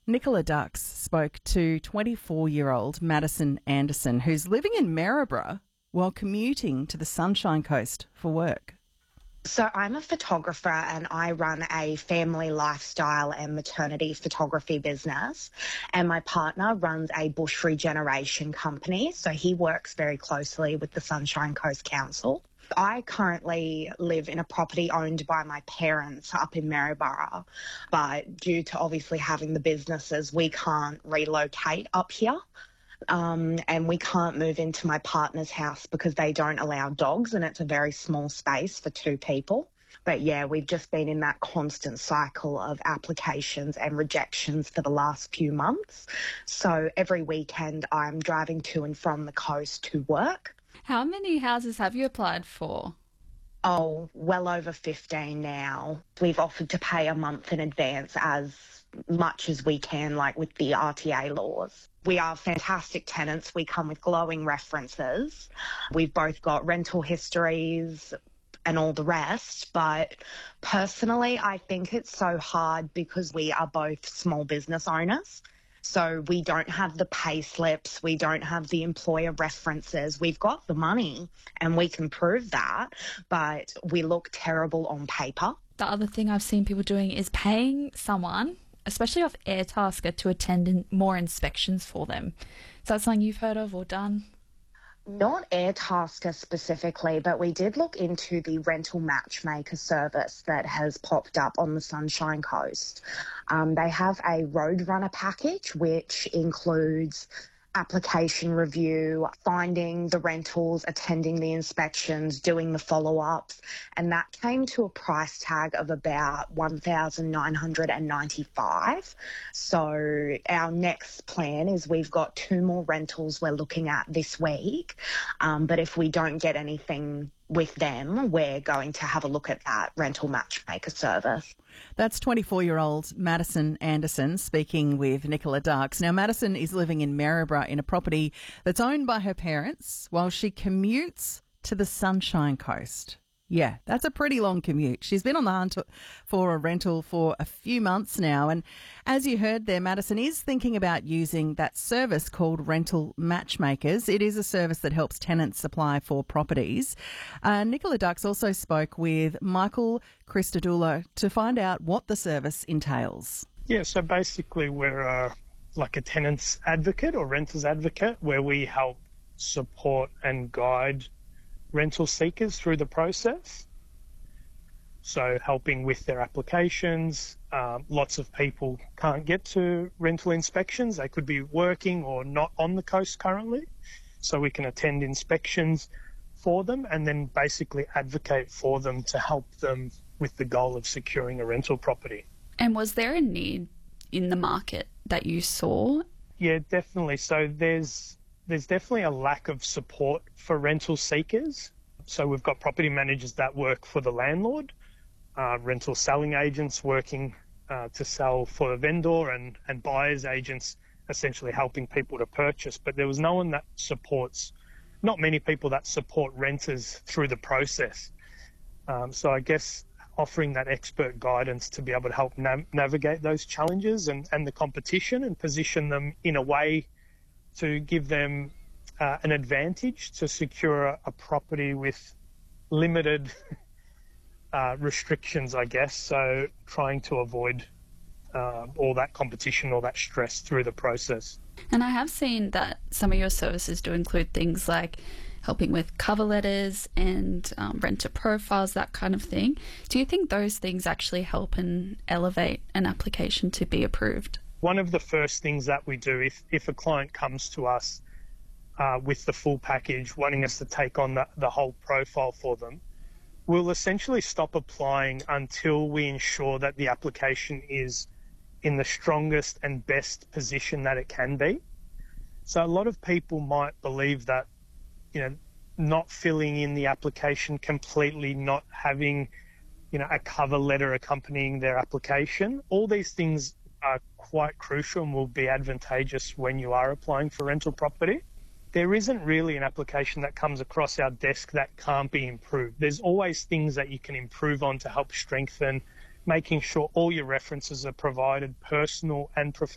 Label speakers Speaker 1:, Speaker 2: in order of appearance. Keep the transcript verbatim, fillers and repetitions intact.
Speaker 1: Nicola Dux spoke to twenty-four-year-old Madison Anderson, who's living in Maryborough while commuting to the Sunshine Coast for work.
Speaker 2: So I'm a photographer and I run a family lifestyle and maternity photography business, and my partner runs a bush regeneration company, so he works very closely with the Sunshine Coast Council. I currently live in a property owned by my parents up in Maryborough, but due to obviously having the businesses, we can't relocate up here. Um, and we can't move into my partner's house because they don't allow dogs, and it's a very small space for two people. But yeah, we've just been in that constant cycle of applications and rejections for the last few months. So every weekend I'm driving to and from the coast to work.
Speaker 3: How many houses have you applied for?
Speaker 2: Oh, well over fifteen now. We've offered to pay a month in advance as much as we can, like with the R T A laws. We are fantastic tenants. We come with glowing references. We've both got rental histories and all the rest. But personally, I think it's so hard because we are both small business owners. So we don't have the pay slips, we don't have the employer references. We've got the money and we can prove that, but we look terrible on paper.
Speaker 3: The other thing I've seen people doing is paying someone, especially off Airtasker, to attend in more inspections for them. Is that something you've heard of or done?
Speaker 2: Not Airtasker specifically, but we did look into the rental matchmaker service that has popped up on the Sunshine Coast. Um, they have a Roadrunner package, which includes application review, finding the rentals, attending the inspections, doing the follow-ups, and that came to a price tag of about one thousand nine hundred ninety-five dollars. So our next plan is we've got two more rentals we're looking at this week, um, but if we don't get anything with them, we're going to have a look at that rental matchmaker service.
Speaker 1: That's twenty-four-year-old Madison Anderson speaking with Nicola Dux. Now, Madison is living in Maryborough in a property that's owned by her parents while she commutes to the Sunshine Coast. Yeah, that's a pretty long commute. She's been on the hunt for a rental for a few months now. And as you heard there, Madison is thinking about using that service called Rental Matchmakers. It is a service that helps tenants apply for properties. Uh, Nicola Dux also spoke with Michael Christodoulou to find out what the service entails.
Speaker 4: Yeah, so basically we're uh, like a tenant's advocate or renter's advocate, where we help support and guide rental seekers through the process. So helping with their applications. Um, lots of people can't get to rental inspections. They could be working or not on the coast currently. So we can attend inspections for them and then basically advocate for them to help them with the goal of securing a rental property.
Speaker 3: And was there a need in the market that you saw?
Speaker 4: Yeah, definitely. So there's There's definitely a lack of support for rental seekers. So we've got property managers that work for the landlord, uh, rental selling agents working uh, to sell for the vendor, and, and buyers agents essentially helping people to purchase. But there was no one that supports, not many people that support renters through the process. Um, so I guess offering that expert guidance to be able to help nav- navigate those challenges and, and the competition and position them in a way to give them uh, an advantage to secure a, a property with limited uh, restrictions, I guess. So trying to avoid uh, all that competition or that stress through the process.
Speaker 3: And I have seen that some of your services do include things like helping with cover letters and um, renter profiles, that kind of thing. Do you think those things actually help and elevate an application to be approved?
Speaker 4: One of the first things that we do, if, if a client comes to us uh, with the full package, wanting us to take on the, the whole profile for them, we'll essentially stop applying until we ensure that the application is in the strongest and best position that it can be. So a lot of people might believe that, you know, not filling in the application completely, not having, you know, a cover letter accompanying their application, all these things are quite crucial and will be advantageous when you are applying for rental property. There isn't really an application that comes across our desk that can't be improved. There's always things that you can improve on to help strengthen, making sure all your references are provided, personal and professional.